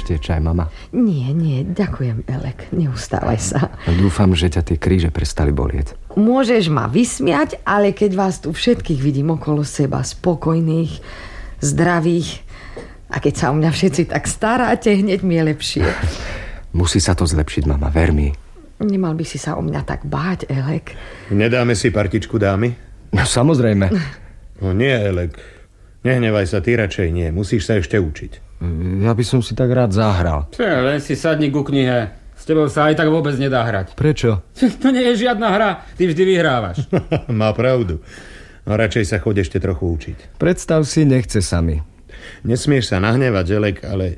ešte čaj, mama? Nie, ďakujem, Elek. Neustávaj sa. Dúfam, že ťa tie kríže prestali bolieť. Môžeš ma vysmiať, ale keď vás tu všetkých vidím okolo seba, spokojných, zdravých, a keď sa o mňa všetci tak staráte, hneď mi je lepšie. Musí sa to zlepšiť, mama, ver mi. Nemal by si sa o mňa tak báť, Elek. Nedáme si partičku, dámy? No, samozrejme. No nie, Elek. Nehnevaj sa, ty radšej nie. Musíš sa ešte učiť. Ja by som si tak rád zahral. Len si sadni ku knihe. S tebou sa aj tak vôbec nedá hrať. Prečo? To nie je žiadna hra. Ty vždy vyhrávaš. Má pravdu. No radšej sa choď ešte trochu učiť. Predstav si, nechce sa mi. Nesmieš sa nahnevať, Elek,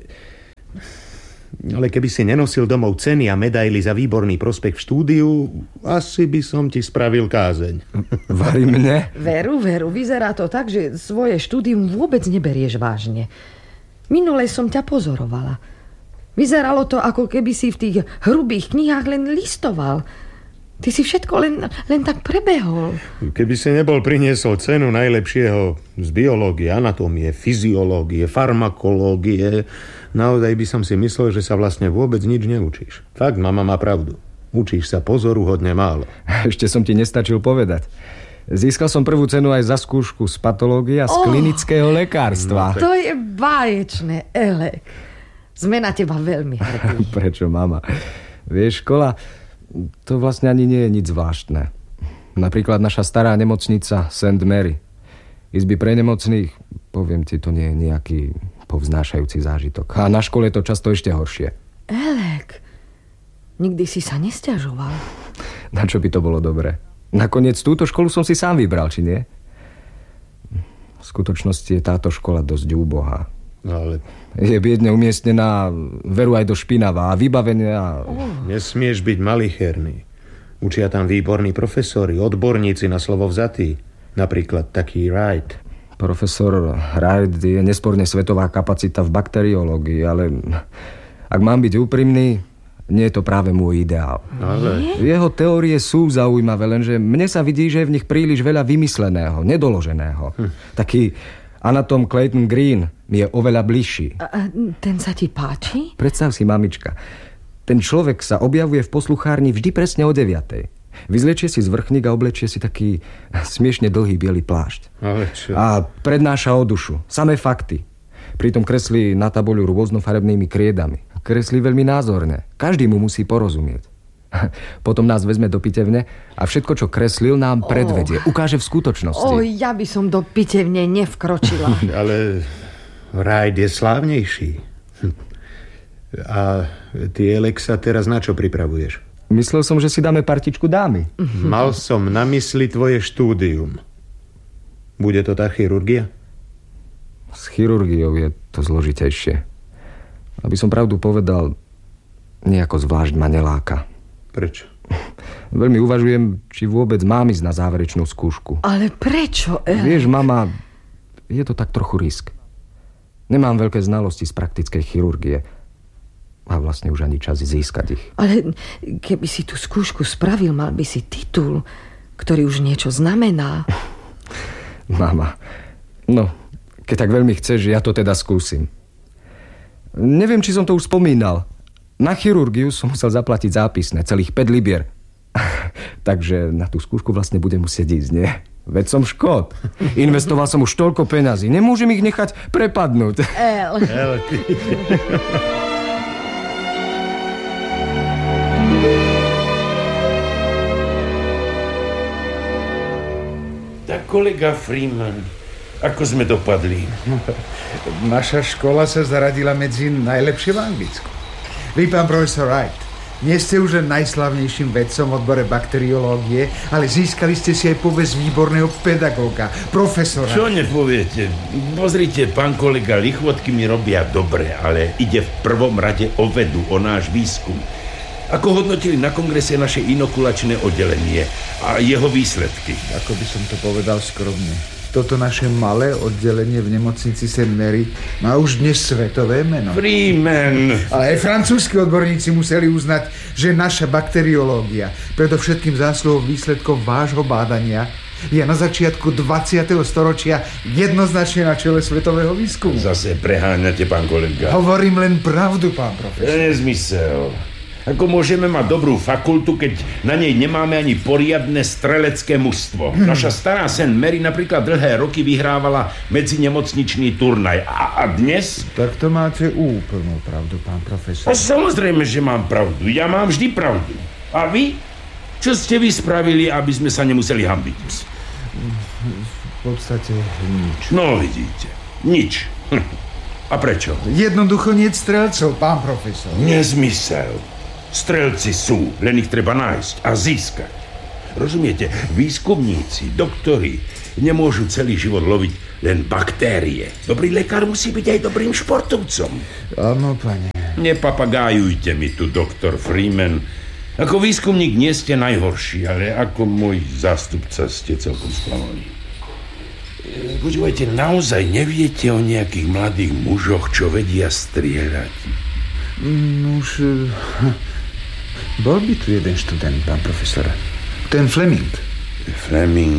ale keby si nenosil domov ceny a medaily za výborný prospech v štúdiu, asi by som ti spravil kázeň. Vari mne? Veru, vyzerá to tak, že svoje štúdium vôbec neberieš vážne. Minule som ťa pozorovala. Vyzeralo to, ako keby si v tých hrubých knihách len listoval. Ty si všetko len tak prebehol. Keby si nebol priniesol cenu najlepšieho z biológie, anatómie, fyziológie, farmakológie, naozaj by som si myslel, že sa vlastne vôbec nič neučíš. Fakt, mama má pravdu. Učíš sa pozoruhodne málo. Ešte som ti nestačil povedať. Získal som prvú cenu aj za skúšku z patológie a z klinického lekárstva. No, to je báječné, Elek. Sme na teba veľmi hrdí. Prečo, mama? Vieš, škola, to vlastne ani nie je nič zvláštne. Napríklad naša stará nemocnica St. Mary. Izby pre nemocných, poviem ti, to nie je nejaký povznášajúci zážitok. A na škole je to často ešte horšie. Elek, nikdy si sa nesťažoval. Na čo by to bolo dobré? Nakoniec túto školu som si sám vybral, či nie? V skutočnosti je táto škola dosť úbohá. Ale je biedne umiestnená, veru aj do špinavá a vybavenia. Nesmieš byť malicherný. Učia tam výborní profesori, odborníci na slovo vzatí. Napríklad taký Wright. Profesor Wright je nesporne svetová kapacita v bakteriológii, ale ak mám byť úprimný, nie je to práve môj ideál. Ale jeho teórie sú zaujímavé, lenže mne sa vidí, že je v nich príliš veľa vymysleného, nedoloženého. Taký anatom Clayton Green mi je oveľa bližší. A ten sa ti páči? Predstav si, mamička, ten človek sa objavuje v posluchárni vždy presne o 9:00. Vyzlečie si zvrchník a oblečie si taký smiešne dlhý biely plášť. Ale čo? A prednáša o dušu, samé fakty. Pritom kreslí na tabuľu rôznofarebnými kriedami. Kreslí veľmi názorne. Každý mu musí porozumieť. Potom nás vezme do pitevne a všetko, čo kreslil, nám predvedie. Ukáže v skutočnosti. Ja by som do pitevne nevkročila. Ale Wright je slávnejší. A ty, Elek, sa teraz na čo pripravuješ? Myslel som, že si dáme partičku dámy. Mal som na mysli tvoje štúdium. Bude to tá chirurgia? S chirurgiou je to zložitejšie. Aby som pravdu povedal, nejako zvlášť ma neláka. Prečo? Veľmi uvažujem, či vôbec mám ísť na záverečnú skúšku. Ale prečo, Elek? Vieš, mama, je to tak trochu risk. Nemám veľké znalosti z praktickej chirurgie. A vlastne už ani čas získať ich. Ale keby si tú skúšku spravil, mal by si titul, ktorý už niečo znamená. Mama, no, keď tak veľmi chceš, ja to teda skúsim. Neviem, či som to už spomínal. Na chirurgiu som musel zaplatiť zápisné, celých 5 libier. Takže na tú skúšku vlastne budem musieť ísť, nie? Veď som škód. Investoval som už toľko peňazí. Nemôžem ich nechať prepadnúť. Tak kolega Freeman, ako sme dopadli? Naša škola sa zaradila medzi najlepšie v Anglicku. Vy, pán profesor Wright, nie ste už len najslavnejším vedcom v odbore bakteriológie, ale získali ste si aj povesť výborného pedagóga, profesora. Čo nepoviete? Pozrite, pán kolega, lichvotky mi robia dobre, ale ide v prvom rade o vedu, o náš výskum. Ako hodnotili na kongrese naše inokulačné oddelenie a jeho výsledky? Ako by som to povedal skromne. Toto naše malé oddelenie v nemocnici St. Mary má už dnes svetové meno. Freeman! Ale aj francúzski odborníci museli uznať, že naša bakteriológia, predovšetkým zásluhou výsledkov vášho bádania, Je na začiatku 20. storočia jednoznačne na čele svetového výskumu. Zase preháňate, pán kolega. Hovorím len pravdu, pán profesor. Nezmysel. Ako môžeme mať dobrú fakultu, keď na nej nemáme ani poriadne strelecké mužstvo? Naša stará St. Mary napríklad dlhé roky vyhrávala medzinemocničný turnaj. A dnes? Tak to máte úplnú pravdu, pán profesor. A samozrejme, že mám pravdu. Ja mám vždy pravdu. A vy? Čo ste vy spravili, aby sme sa nemuseli hanbiť? V podstate nič. No, vidíte. Nič. A prečo? Jednoducho nie strelcov, pán profesor. Nezmysel. Strelci sú, len ich treba nájsť a získať. Rozumiete, výskumníci, doktori nemôžu celý život loviť len baktérie. Dobrý lekár musí byť aj dobrým športovcom. Áno, pane. Nepapagájujte mi tu, doktor Freeman. Ako výskumník nie ste najhorší, ale ako môj zástupca ste celkom sklamali. Počúvajte, naozaj neviete o nejakých mladých mužoch, čo vedia strieľať? Už... Bol by tu jeden študent, pán profesor. Ten Fleming. Fleming?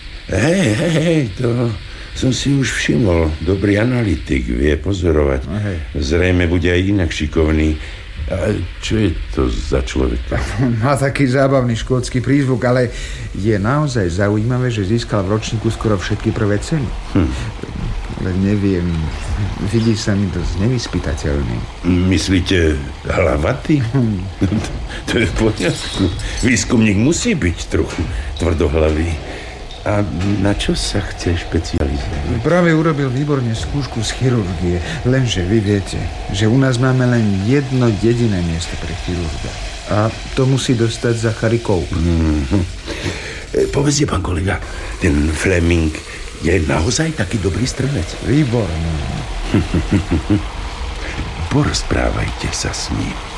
Hej, to som si už všimol. Dobrý analytik, vie pozorovať. Zrejme bude aj inak šikovný. A čo je to za človek? Má taký zábavný škótsky prízvuk, ale je naozaj zaujímavé, že získal v ročníku skoro všetky prvé ceny. Ale neviem, vidí sa mi dosť nevyspytateľný. Myslíte hlavatý? To je v poriadku. Výskumník musí byť trochu tvrdohlavý. A na čo sa chce špecializovať? Práve urobil výborne skúšku z chirurgie, lenže vy viete, že u nás máme len jedno jediné miesto pre chirurga. A to musí dostať za Charikovku. Povedzte, pán kolega, ten Fleming je naozaj taký dobrý strelec? Výborný. Porozprávajte sa s ním.